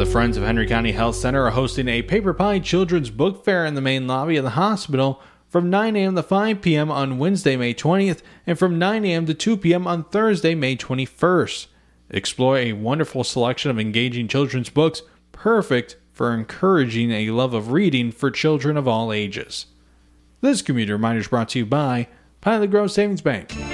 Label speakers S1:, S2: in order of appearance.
S1: The Friends of Henry County Health Center are hosting a Paper Pie Children's Book Fair in the main lobby of the hospital from 9 a.m. to 5 p.m. on Wednesday, May 20th, and from 9 a.m. to 2 p.m. on Thursday, May 21st. Explore a wonderful selection of engaging children's books, perfect for encouraging a love of reading for children of all ages. This community reminder is brought to you by Pilot Grove Savings Bank.